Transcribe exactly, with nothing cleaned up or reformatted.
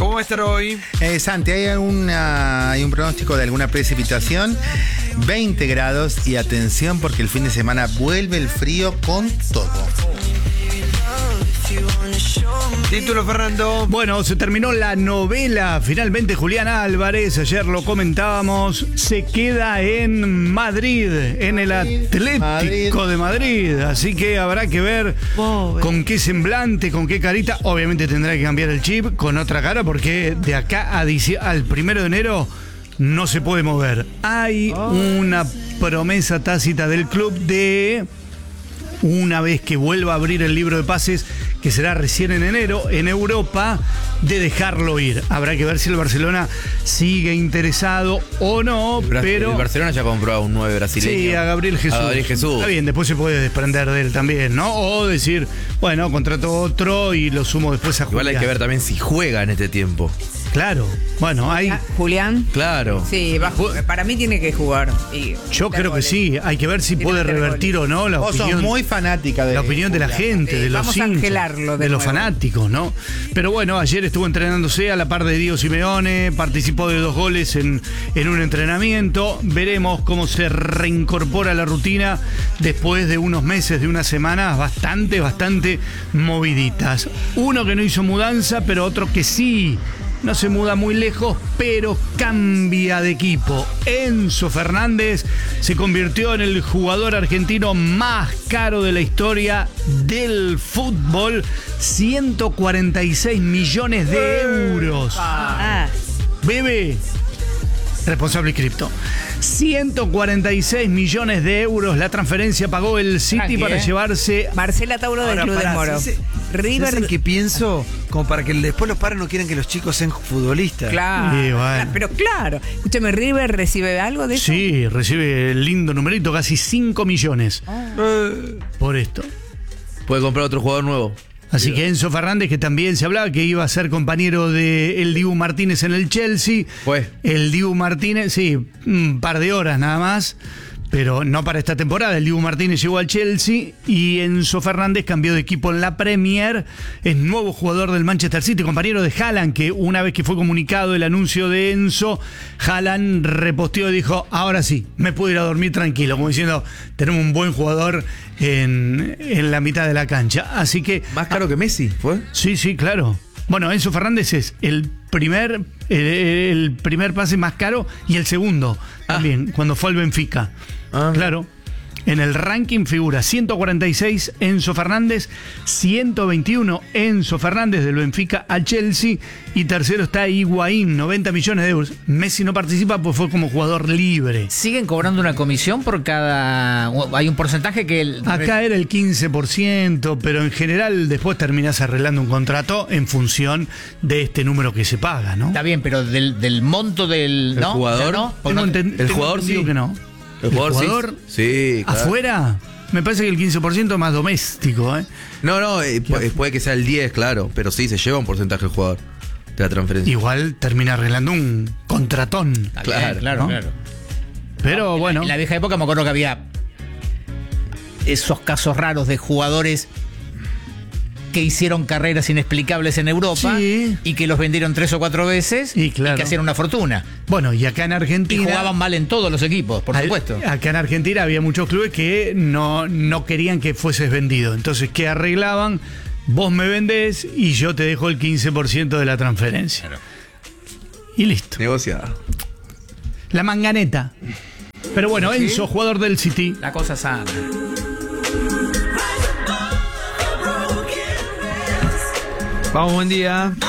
¿Cómo va a estar hoy? Eh, Santi, ¿hay, alguna, ¿hay un pronóstico de alguna precipitación? veinte grados y atención porque el fin de semana vuelve el frío con todo. Título, Fernando. Bueno, se terminó la novela. Finalmente Julián Álvarez, ayer lo comentábamos, se queda en Madrid, en el Atlético Madrid. de Madrid. Así que habrá que ver Pobre. con qué semblante, con qué carita. Obviamente tendrá que cambiar el chip con otra cara porque de acá a dic- al primero de enero no se puede mover. Hay oh. una promesa tácita del club de, una vez que vuelva a abrir el libro de pases, que será recién en enero, en Europa, de dejarlo ir. Habrá que ver si el Barcelona sigue interesado o no, el pero... El Barcelona ya compró a un nueve brasileño. Sí, a Gabriel Jesús. A Gabriel Jesús. Está bien, después se puede desprender de él también, ¿no? O decir, bueno, contrato otro y lo sumo después a Julián. Igual hay que ver también si juega en este tiempo. Claro, bueno, hay... ¿Julián? Claro. Sí, va, para mí tiene que jugar. Y Yo creo que sí, hay que ver si puede revertir o no la Vos opinión. sos muy fanática de la opinión de la gente, sí, de los vamos a hinchas, angelarlo de de los nuevo. fanáticos, ¿no? Pero bueno, ayer estuvo entrenándose a la par de Diego Simeone, participó de dos goles en, en un entrenamiento. Veremos cómo se reincorpora a la rutina después de unos meses, de unas semanas bastante, bastante moviditas. Uno que no hizo mudanza, pero otro que sí. No se muda muy lejos, pero cambia de equipo. Enzo Fernández se convirtió en el jugador argentino más caro de la historia del fútbol. ciento cuarenta y seis millones de euros. Ah. Bebe, responsable cripto. ciento cuarenta y seis millones de euros la transferencia pagó el City Tranqui, para eh. llevarse... Marcela Tauro del Club del Moro. ¿sí, River. ¿Sabes qué pienso? Como para que después los padres no quieran que los chicos sean futbolistas. Claro. Sí, bueno. Pero claro. Escúchame, ¿River recibe algo de eso? Sí, recibe el lindo numerito, casi cinco millones Ah. por esto. Puede comprar otro jugador nuevo. Así que Enzo Fernández, que también se hablaba que iba a ser compañero de el Dibu Martínez en el Chelsea. Fue. El Dibu Martínez, sí, un par de horas nada más, pero no para esta temporada. El Dibu Martínez llegó al Chelsea y Enzo Fernández cambió de equipo en la Premier. Es nuevo jugador del Manchester City, compañero de Haaland, que una vez que fue comunicado el anuncio de Enzo, Haaland reposteó y dijo, ahora sí, me puedo ir a dormir tranquilo, como diciendo, tenemos un buen jugador en, en la mitad de la cancha. Así que... Más caro que Messi, ¿fue? Sí, sí, claro. Bueno, Enzo Fernández es el primer, el, el primer pase más caro y el segundo ah. también, cuando fue al Benfica. Ah. Claro. En el ranking figura ciento cuarenta y seis Enzo Fernández, ciento veintiuno Enzo Fernández del Benfica al Chelsea y tercero está Higuaín, noventa millones de euros. Messi no participa porque fue como jugador libre. ¿Siguen cobrando una comisión por cada...? Hay un porcentaje que... El... Acá era el quince por ciento, pero en general después terminás arreglando un contrato en función de este número que se paga, ¿no? Está bien, pero del, del monto del... ¿El ¿no? jugador? ¿No? Tengo enten- el tengo jugador sí. que no. ¿El jugador, ¿El jugador sí? Sí, claro. ¿Afuera? Me parece que el quince por ciento es más doméstico, ¿eh? No, no, eh, puede, puede que sea el diez, claro, pero sí, se lleva un porcentaje el jugador de la transferencia. Igual termina arreglando un contratón. Está bien, Claro, claro, ¿no? claro. Pero En bueno. la, en la vieja época me acuerdo que había esos casos raros de jugadores que hicieron carreras inexplicables en Europa Sí. y que los vendieron tres o cuatro veces Y claro. que hacían una fortuna. Bueno, y acá en Y Argentina... jugaban mal en todos los equipos, por al- supuesto. Acá en Argentina había muchos clubes que no, no querían que fueses vendido. Entonces, ¿qué arreglaban? Vos me vendés y yo te dejo el quince por ciento de la transferencia. Claro. Y listo. Negociada. La manganeta. Pero bueno, ¿Sí? Enzo, jugador del City. La cosa sana. Vamos, buen día.